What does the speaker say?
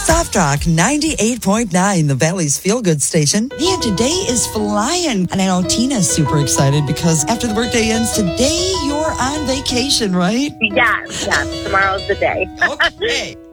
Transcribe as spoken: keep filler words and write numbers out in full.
Soft Rock ninety-eight point nine, the Valley's feel-good station. And today is flying. And I know Tina's super excited because after the workday ends today, you're on vacation, right? Yes, yes. Tomorrow's the day. Okay.